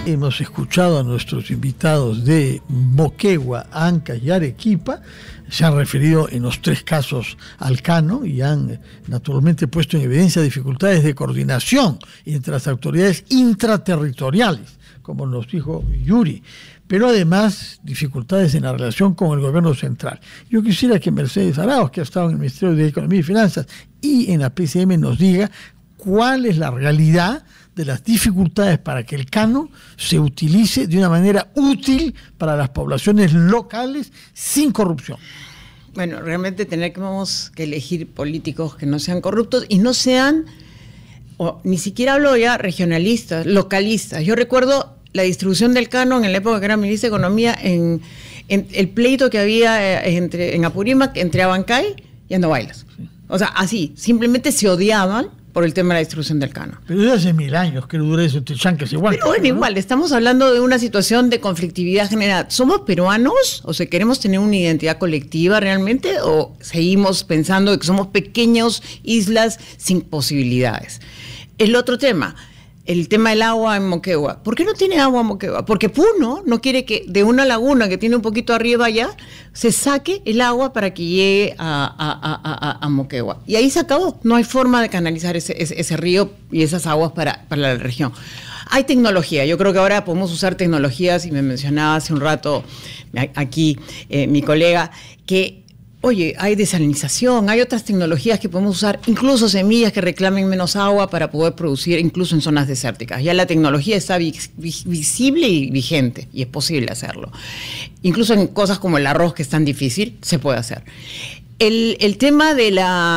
Hemos escuchado a nuestros invitados de Moquegua, Ancash y Arequipa. Se han referido en los 3 casos al Cano y han naturalmente puesto en evidencia dificultades de coordinación entre las autoridades intraterritoriales, como nos dijo Yuri, pero además dificultades en la relación con el gobierno central. Yo quisiera que Mercedes Arauz, que ha estado en el Ministerio de Economía y Finanzas y en la PCM, nos diga cuál es la realidad de las dificultades para que el Cano se utilice de una manera útil para las poblaciones locales sin corrupción. Bueno, realmente tenemos que elegir políticos que no sean corruptos y no sean, o ni siquiera hablo ya regionalistas, localistas. Yo recuerdo la distribución del Cano en la época que era ministra de Economía, en el pleito que había en Apurímac entre Abancay y Andohaylas. Sí. O sea, así, simplemente se odiaban por el tema de la distribución del Cano. Pero desde hace 1000 años que dura eso, Chanques igual. Pero bueno, ¿no? Igual, estamos hablando de una situación de conflictividad general. ¿Somos peruanos? ¿O sea, queremos tener una identidad colectiva realmente? ¿O seguimos pensando que somos pequeñas islas sin posibilidades? El otro tema, el tema del agua en Moquegua. ¿Por qué no tiene agua en Moquegua? Porque Puno no quiere que de una laguna que tiene un poquito arriba allá se saque el agua para que llegue a Moquegua. Y ahí se acabó. No hay forma de canalizar ese río y esas aguas para la región. Hay tecnología. Yo creo que ahora podemos usar tecnologías, y me mencionaba hace un rato aquí mi colega, que oye, hay desalinización, hay otras tecnologías que podemos usar, incluso semillas que reclamen menos agua para poder producir incluso en zonas desérticas. Ya la tecnología está visible y vigente y es posible hacerlo. Incluso en cosas como el arroz, que es tan difícil, se puede hacer. El tema de la